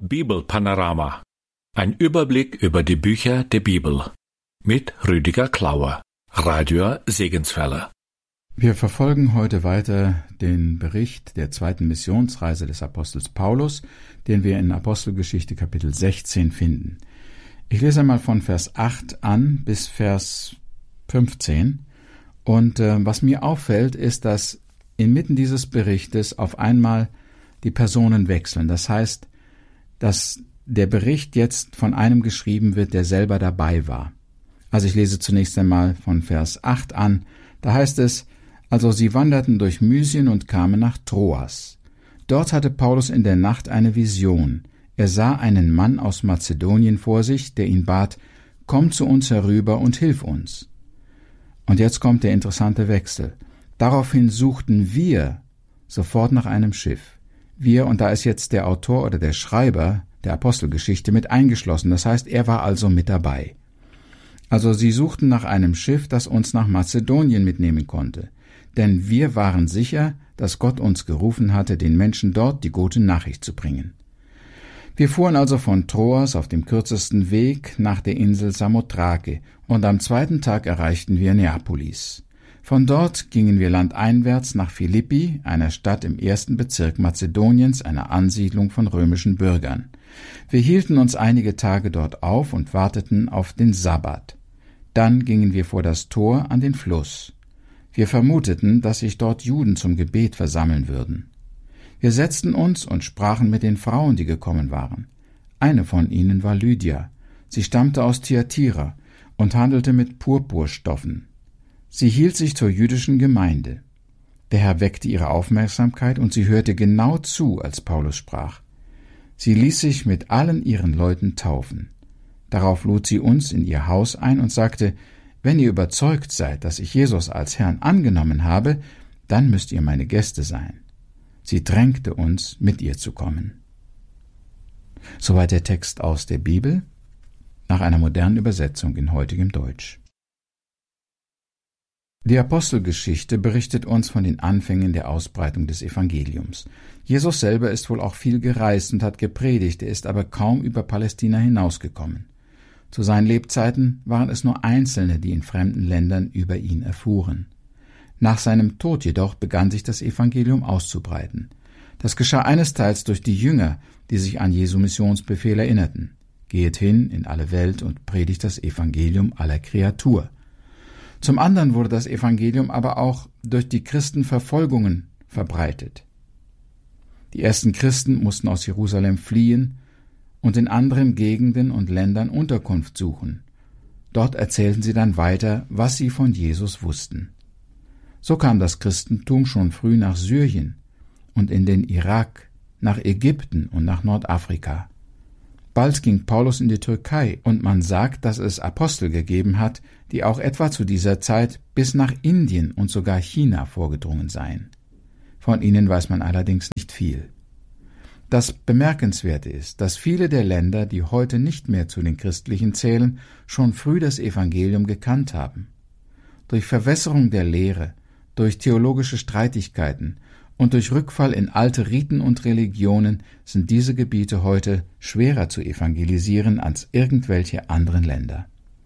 Bibelpanorama. Ein Überblick über die Bücher der Bibel. Mit Rüdiger Klauer, Radio Segenswelle. Wir verfolgen heute weiter den Bericht der zweiten Missionsreise des Apostels Paulus, den wir in Apostelgeschichte Kapitel 16 finden. Ich lese einmal von Vers 8 an bis Vers 15. Und was mir auffällt, ist, dass inmitten dieses Berichtes auf einmal die Personen wechseln. Das heißt, dass der Bericht jetzt von einem geschrieben wird, der selber dabei war. Also ich lese zunächst einmal von Vers 8 an. Da heißt es: Also sie wanderten durch Mysien und kamen nach Troas. Dort hatte Paulus in der Nacht eine Vision. Er sah einen Mann aus Mazedonien vor sich, der ihn bat: Komm zu uns herüber und hilf uns. Und jetzt kommt der interessante Wechsel. Daraufhin suchten wir sofort nach einem Schiff. Wir, und da ist jetzt der Autor oder der Schreiber der Apostelgeschichte mit eingeschlossen. Das heißt, er war also mit dabei. Also sie suchten nach einem Schiff, das uns nach Mazedonien mitnehmen konnte. Denn wir waren sicher, dass Gott uns gerufen hatte, den Menschen dort die gute Nachricht zu bringen. Wir fuhren also von Troas auf dem kürzesten Weg nach der Insel Samothrake und am zweiten Tag erreichten wir Neapolis. Von dort gingen wir landeinwärts nach Philippi, einer Stadt im 1. Bezirk Mazedoniens, einer Ansiedlung von römischen Bürgern. Wir hielten uns einige Tage dort auf und warteten auf den Sabbat. Dann gingen wir vor das Tor an den Fluss. Wir vermuteten, dass sich dort Juden zum Gebet versammeln würden. Wir setzten uns und sprachen mit den Frauen, die gekommen waren. Eine von ihnen war Lydia. Sie stammte aus Thyatira und handelte mit Purpurstoffen. Sie hielt sich zur jüdischen Gemeinde. Der Herr weckte ihre Aufmerksamkeit und sie hörte genau zu, als Paulus sprach. Sie ließ sich mit allen ihren Leuten taufen. Darauf lud sie uns in ihr Haus ein und sagte: Wenn ihr überzeugt seid, dass ich Jesus als Herrn angenommen habe, dann müsst ihr meine Gäste sein. Sie drängte uns, mit ihr zu kommen. Soweit der Text aus der Bibel, nach einer modernen Übersetzung in heutigem Deutsch. Die Apostelgeschichte berichtet uns von den Anfängen der Ausbreitung des Evangeliums. Jesus selber ist wohl auch viel gereist und hat gepredigt, er ist aber kaum über Palästina hinausgekommen. Zu seinen Lebzeiten waren es nur Einzelne, die in fremden Ländern über ihn erfuhren. Nach seinem Tod jedoch begann sich das Evangelium auszubreiten. Das geschah eines Teils durch die Jünger, die sich an Jesu Missionsbefehl erinnerten. Geht hin in alle Welt und predigt das Evangelium aller Kreatur. Zum anderen wurde das Evangelium aber auch durch die Christenverfolgungen verbreitet. Die ersten Christen mussten aus Jerusalem fliehen und in anderen Gegenden und Ländern Unterkunft suchen. Dort erzählten sie dann weiter, was sie von Jesus wussten. So kam das Christentum schon früh nach Syrien und in den Irak, nach Ägypten und nach Nordafrika. Bald ging Paulus in die Türkei, und man sagt, dass es Apostel gegeben hat, die auch etwa zu dieser Zeit bis nach Indien und sogar China vorgedrungen seien. Von ihnen weiß man allerdings nicht viel. Das Bemerkenswerte ist, dass viele der Länder, die heute nicht mehr zu den Christlichen zählen, schon früh das Evangelium gekannt haben. Durch Verwässerung der Lehre, durch theologische Streitigkeiten und durch Rückfall in alte Riten und Religionen sind diese Gebiete heute schwerer zu evangelisieren als irgendwelche anderen Länder.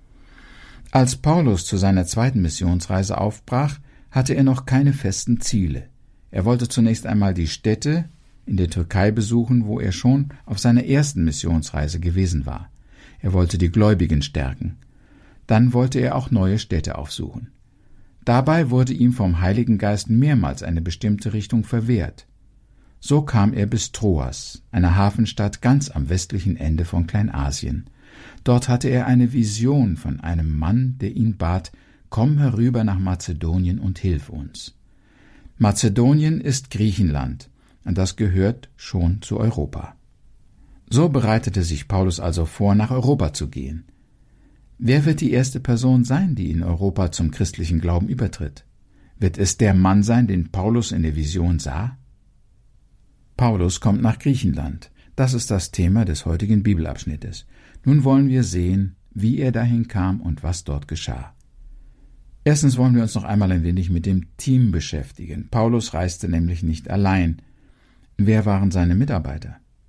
Als Paulus zu seiner zweiten Missionsreise aufbrach, hatte er noch keine festen Ziele. Er wollte zunächst einmal die Städte in der Türkei besuchen, wo er schon auf seiner ersten Missionsreise gewesen war. Er wollte die Gläubigen stärken. Dann wollte er auch neue Städte aufsuchen. Dabei wurde ihm vom Heiligen Geist mehrmals eine bestimmte Richtung verwehrt. So kam er bis Troas, einer Hafenstadt ganz am westlichen Ende von Kleinasien. Dort hatte er eine Vision von einem Mann, der ihn bat: Komm herüber nach Mazedonien und hilf uns. Mazedonien ist Griechenland, und das gehört schon zu Europa. So bereitete sich Paulus also vor, nach Europa zu gehen. Wer wird die erste Person sein, die in Europa zum christlichen Glauben übertritt? Wird es der Mann sein, den Paulus in der Vision sah? Paulus kommt nach Griechenland. Das ist das Thema des heutigen Bibelabschnittes. Nun wollen wir sehen, wie er dahin kam und was dort geschah. Erstens wollen wir uns noch einmal ein wenig mit dem Team beschäftigen. Paulus reiste nämlich nicht allein. Wer waren seine Mitarbeiter?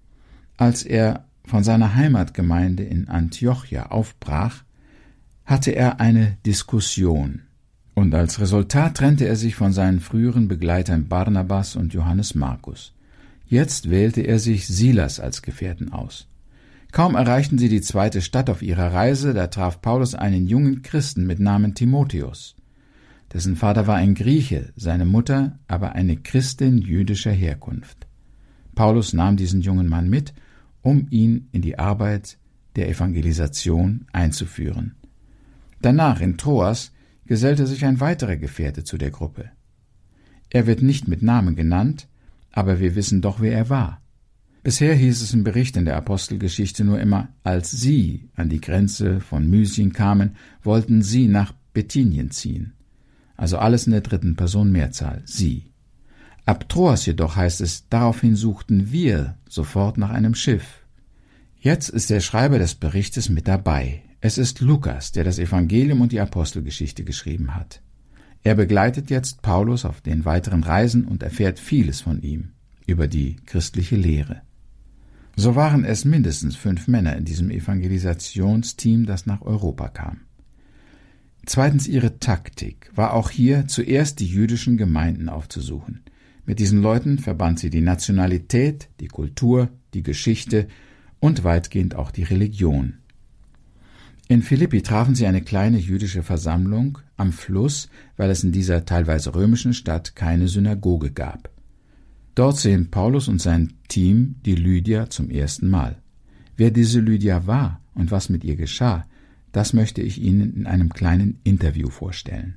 Als er von seiner Heimatgemeinde in Antiochia aufbrach, hatte er eine Diskussion, und als Resultat trennte er sich von seinen früheren Begleitern Barnabas und Johannes Markus. Jetzt wählte er sich Silas als Gefährten aus. Kaum erreichten sie die zweite Stadt auf ihrer Reise, da traf Paulus einen jungen Christen mit Namen Timotheus. Dessen Vater war ein Grieche, seine Mutter aber eine Christin jüdischer Herkunft. Paulus nahm diesen jungen Mann mit, um ihn in die Arbeit der Evangelisation einzuführen. Danach in Troas gesellte sich ein weiterer Gefährte zu der Gruppe. Er wird nicht mit Namen genannt, aber wir wissen doch, wer er war. Bisher hieß es im Bericht in der Apostelgeschichte nur immer, als sie an die Grenze von Mysien kamen, wollten sie nach Bithynien ziehen. Also alles in der dritten Person Mehrzahl, sie. Ab Troas jedoch heißt es, daraufhin suchten wir sofort nach einem Schiff. Jetzt ist der Schreiber des Berichtes mit dabei. Es ist Lukas, der das Evangelium und die Apostelgeschichte geschrieben hat. Er begleitet jetzt Paulus auf den weiteren Reisen und erfährt vieles von ihm, über die christliche Lehre. So waren es mindestens 5 Männer in diesem Evangelisationsteam, das nach Europa kam. Zweitens ihre Taktik war auch hier zuerst die jüdischen Gemeinden aufzusuchen. Mit diesen Leuten verband sie die Nationalität, die Kultur, die Geschichte und weitgehend auch die Religion. In Philippi trafen sie eine kleine jüdische Versammlung am Fluss, weil es in dieser teilweise römischen Stadt keine Synagoge gab. Dort sehen Paulus und sein Team die Lydia zum ersten Mal. Wer diese Lydia war und was mit ihr geschah, das möchte ich Ihnen in einem kleinen Interview vorstellen.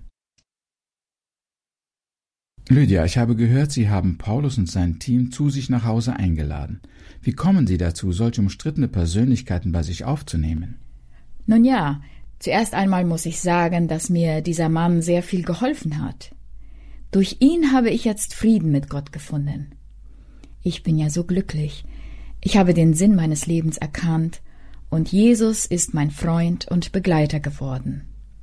Lydia, ich habe gehört, Sie haben Paulus und sein Team zu sich nach Hause eingeladen. Wie kommen Sie dazu, solche umstrittene Persönlichkeiten bei sich aufzunehmen? Nun ja, zuerst einmal muss ich sagen, dass mir dieser Mann sehr viel geholfen hat. Durch ihn habe ich jetzt Frieden mit Gott gefunden. Ich bin ja so glücklich. Ich habe den Sinn meines Lebens erkannt und Jesus ist mein Freund und Begleiter geworden.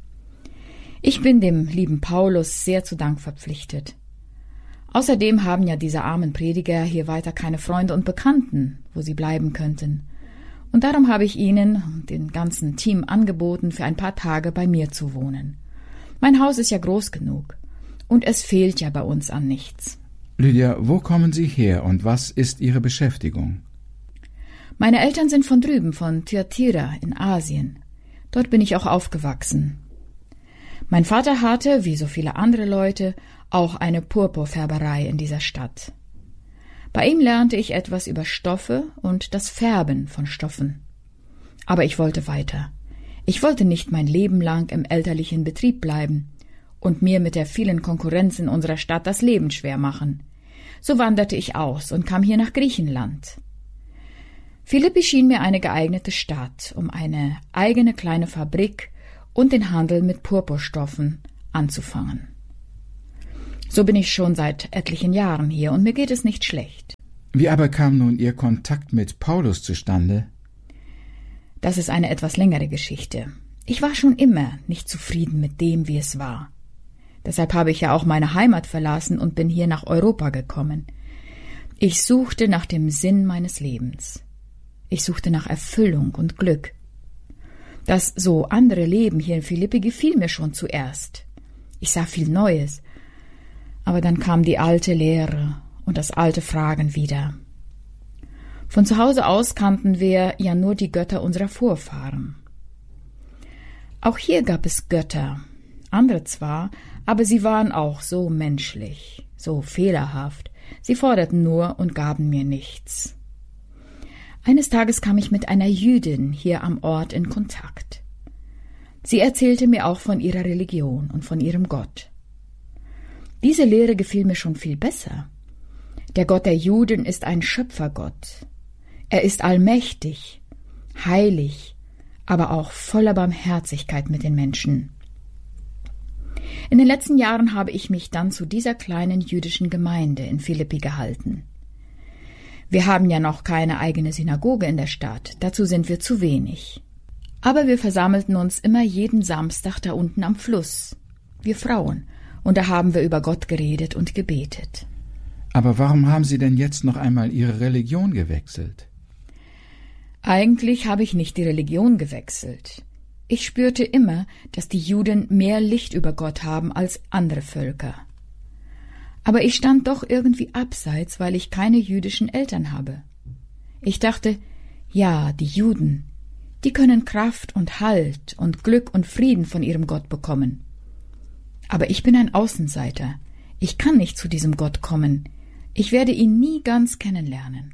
Ich bin dem lieben Paulus sehr zu Dank verpflichtet. Außerdem haben ja diese armen Prediger hier weiter keine Freunde und Bekannten, wo sie bleiben könnten. Und darum habe ich ihnen und dem ganzen Team angeboten, für ein paar Tage bei mir zu wohnen. Mein Haus ist ja groß genug und es fehlt ja bei uns an nichts. Lydia, wo kommen Sie her und was ist Ihre Beschäftigung? Meine Eltern sind von drüben, von Thyatira in Asien. Dort bin ich auch aufgewachsen. Mein Vater hatte, wie so viele andere Leute, auch eine Purpurfärberei in dieser Stadt. Bei ihm lernte ich etwas über Stoffe und das Färben von Stoffen. Aber ich wollte weiter. Ich wollte nicht mein Leben lang im elterlichen Betrieb bleiben und mir mit der vielen Konkurrenz in unserer Stadt das Leben schwer machen. So wanderte ich aus und kam hier nach Griechenland. Philippi schien mir eine geeignete Stadt, um eine eigene kleine Fabrik und den Handel mit Purpurstoffen anzufangen. So bin ich schon seit etlichen Jahren hier und mir geht es nicht schlecht. Wie aber kam nun Ihr Kontakt mit Paulus zustande? Das ist eine etwas längere Geschichte. Ich war schon immer nicht zufrieden mit dem, wie es war. Deshalb habe ich ja auch meine Heimat verlassen und bin hier nach Europa gekommen. Ich suchte nach dem Sinn meines Lebens. Ich suchte nach Erfüllung und Glück. Das so andere Leben hier in Philippi gefiel mir schon zuerst. Ich sah viel Neues. Aber dann kam die alte Lehre und das alte Fragen wieder. Von zu Hause aus kannten wir ja nur die Götter unserer Vorfahren. Auch hier gab es Götter, andere zwar, aber sie waren auch so menschlich, so fehlerhaft. Sie forderten nur und gaben mir nichts. Eines Tages kam ich mit einer Jüdin hier am Ort in Kontakt. Sie erzählte mir auch von ihrer Religion und von ihrem Gott. Diese Lehre gefiel mir schon viel besser. Der Gott der Juden ist ein Schöpfergott. Er ist allmächtig, heilig, aber auch voller Barmherzigkeit mit den Menschen. In den letzten Jahren habe ich mich dann zu dieser kleinen jüdischen Gemeinde in Philippi gehalten. Wir haben ja noch keine eigene Synagoge in der Stadt, dazu sind wir zu wenig. Aber wir versammelten uns immer jeden Samstag da unten am Fluss, wir Frauen, und da haben wir über Gott geredet und gebetet. Aber warum haben Sie denn jetzt noch einmal Ihre Religion gewechselt? Eigentlich habe ich nicht die Religion gewechselt. Ich spürte immer, dass die Juden mehr Licht über Gott haben als andere Völker. Aber ich stand doch irgendwie abseits, weil ich keine jüdischen Eltern habe. Ich dachte, ja, die Juden, die können Kraft und Halt und Glück und Frieden von ihrem Gott bekommen. Aber ich bin ein Außenseiter. Ich kann nicht zu diesem Gott kommen. Ich werde ihn nie ganz kennenlernen.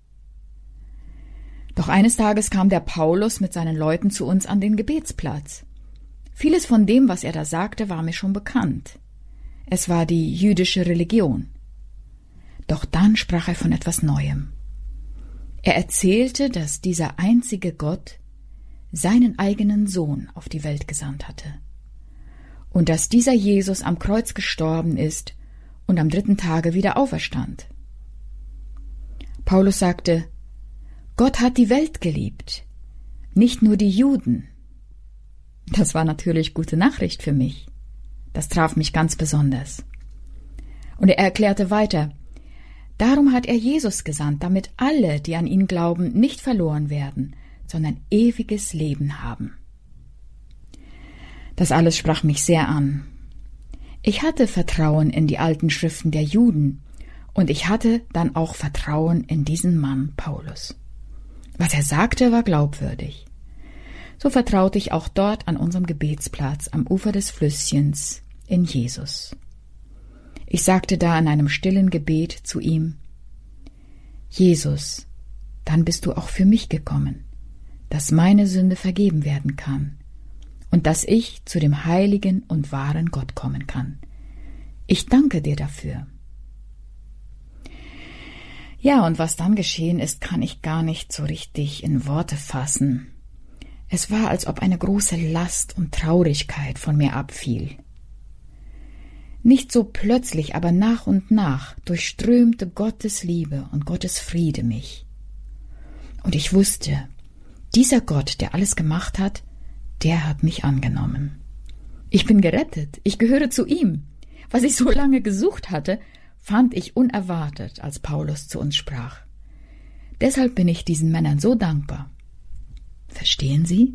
Doch eines Tages kam der Paulus mit seinen Leuten zu uns an den Gebetsplatz. Vieles von dem, was er da sagte, war mir schon bekannt. Es war die jüdische Religion. Doch dann sprach er von etwas Neuem. Er erzählte, dass dieser einzige Gott seinen eigenen Sohn auf die Welt gesandt hatte und dass dieser Jesus am Kreuz gestorben ist und am 3. Tage wieder auferstand. Paulus sagte, Gott hat die Welt geliebt, nicht nur die Juden. Das war natürlich gute Nachricht für mich. Das traf mich ganz besonders. Und er erklärte weiter, darum hat er Jesus gesandt, damit alle, die an ihn glauben, nicht verloren werden, sondern ewiges Leben haben. Das alles sprach mich sehr an. Ich hatte Vertrauen in die alten Schriften der Juden und ich hatte dann auch Vertrauen in diesen Mann Paulus. Was er sagte, war glaubwürdig. So vertraute ich auch dort an unserem Gebetsplatz am Ufer des Flüsschens in Jesus. Ich sagte da in einem stillen Gebet zu ihm, Jesus, dann bist du auch für mich gekommen, dass meine Sünde vergeben werden kann und dass ich zu dem heiligen und wahren Gott kommen kann. Ich danke dir dafür. Ja, und was dann geschehen ist, kann ich gar nicht so richtig in Worte fassen. Es war, als ob eine große Last und Traurigkeit von mir abfiel. Nicht so plötzlich, aber nach und nach durchströmte Gottes Liebe und Gottes Friede mich. Und ich wusste, dieser Gott, der alles gemacht hat, der hat mich angenommen. Ich bin gerettet, ich gehöre zu ihm. Was ich so lange gesucht hatte, fand ich unerwartet, als Paulus zu uns sprach. Deshalb bin ich diesen Männern so dankbar. Verstehen Sie?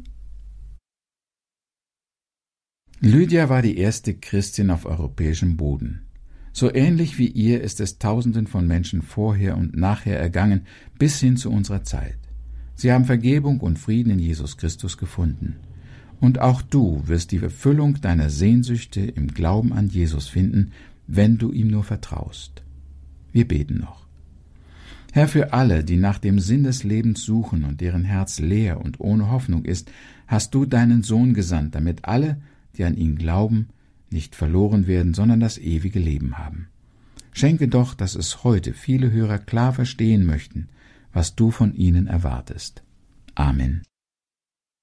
Lydia war die erste Christin auf europäischem Boden. So ähnlich wie ihr ist es Tausenden von Menschen vorher und nachher ergangen, bis hin zu unserer Zeit. Sie haben Vergebung und Frieden in Jesus Christus gefunden. Und auch du wirst die Erfüllung deiner Sehnsüchte im Glauben an Jesus finden, wenn du ihm nur vertraust. Wir beten noch. Herr, für alle, die nach dem Sinn des Lebens suchen und deren Herz leer und ohne Hoffnung ist, hast du deinen Sohn gesandt, damit alle, die an ihn glauben, nicht verloren werden, sondern das ewige Leben haben. Schenke doch, dass es heute viele Hörer klar verstehen möchten, was du von ihnen erwartest. Amen.